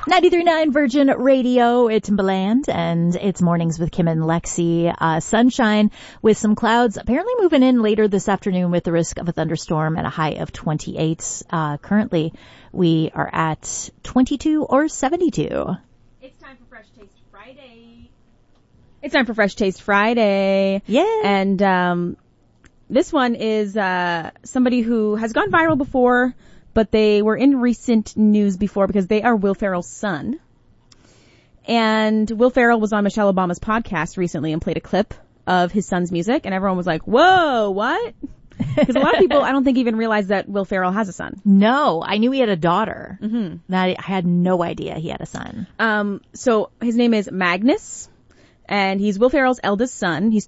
93.9 Virgin Radio, it's Timbaland, and it's Mornings with Kim and Lexi. Sunshine with some clouds apparently moving in later this afternoon with the risk of a thunderstorm at a high of 28. Currently, we are at 22 or 72. It's time for Fresh Taste Friday. Yeah. And this one is somebody who has gone viral before, but they were in recent news before because they are Will Ferrell's son. And Will Ferrell was on Michelle Obama's podcast recently and played a clip of his son's music, and everyone was like, whoa, what? Because a lot of people, I don't think, even realize that Will Ferrell has a son. No, I knew he had a daughter. Mm-hmm. I had no idea he had a son. So his name is Magnus, and he's Will Ferrell's eldest son. He's